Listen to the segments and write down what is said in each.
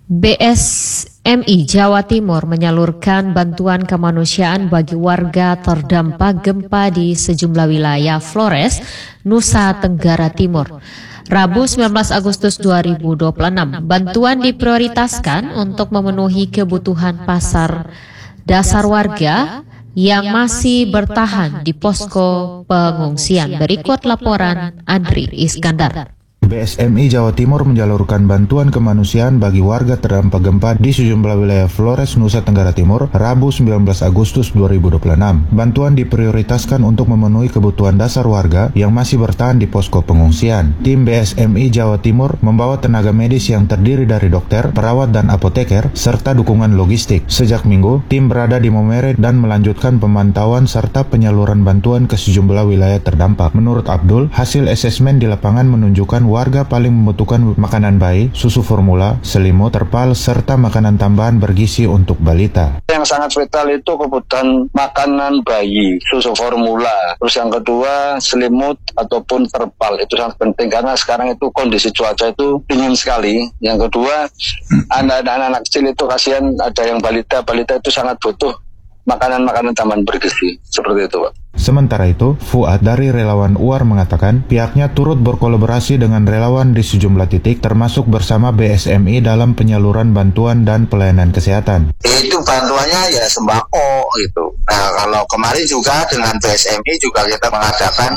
BSMI Jawa Timur menyalurkan bantuan kemanusiaan bagi warga terdampak gempa di sejumlah wilayah Flores, Nusa Tenggara Timur. Rabu 19 Agustus 2026, bantuan diprioritaskan untuk memenuhi kebutuhan pasar dasar warga yang masih bertahan di posko pengungsian. Berikut laporan Andri Iskandar. BSMI Jawa Timur menjalurkan bantuan kemanusiaan bagi warga terdampak gempa di sejumlah wilayah Flores, Nusa Tenggara Timur, Rabu 19 Agustus 2026. Bantuan diprioritaskan untuk memenuhi kebutuhan dasar warga yang masih bertahan di posko pengungsian. Tim BSMI Jawa Timur membawa tenaga medis yang terdiri dari dokter, perawat, dan apoteker, serta dukungan logistik. Sejak Minggu, tim berada di Momere dan melanjutkan pemantauan serta penyaluran bantuan ke sejumlah wilayah terdampak. Menurut Abdul, hasil asesmen di lapangan menunjukkan warga paling membutuhkan makanan bayi, susu formula, selimut, terpal, serta makanan tambahan bergizi untuk balita. Yang sangat vital itu kebutuhan makanan bayi, susu formula. Terus yang kedua, selimut ataupun terpal. Itu sangat penting karena sekarang itu kondisi cuaca itu dingin sekali. Yang kedua, anak-anak kecil itu kasihan, ada yang balita itu sangat butuh makanan-makanan tambahan bergizi. Seperti itu, Pak. Sementara itu, Fuad dari Relawan UAR mengatakan pihaknya turut berkolaborasi dengan relawan di sejumlah titik termasuk bersama BSMI dalam penyaluran bantuan dan pelayanan kesehatan. Itu bantuannya ya sembako gitu. Nah, kalau kemarin juga dengan BSMI juga kita mengadakan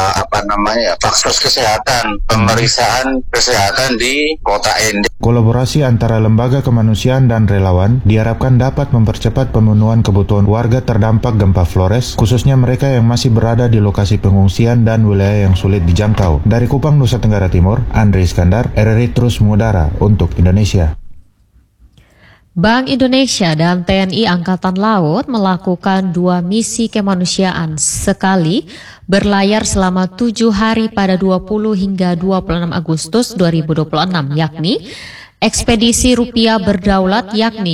vaksin kesehatan, pemeriksaan kesehatan di Kota Ende. Kolaborasi antara lembaga kemanusiaan dan relawan diharapkan dapat mempercepat pemenuhan kebutuhan warga terdampak gempa Flores, khususnya mereka yang masih berada di lokasi pengungsian dan wilayah yang sulit dijangkau. Dari Kupang, Nusa Tenggara Timur, Andri Iskandar, RRI terus mengudara untuk Indonesia. Bank Indonesia dan TNI Angkatan Laut melakukan 2 misi kemanusiaan sekali berlayar selama 7 hari pada 20 hingga 26 Agustus 2026, yakni Ekspedisi Rupiah Berdaulat, yakni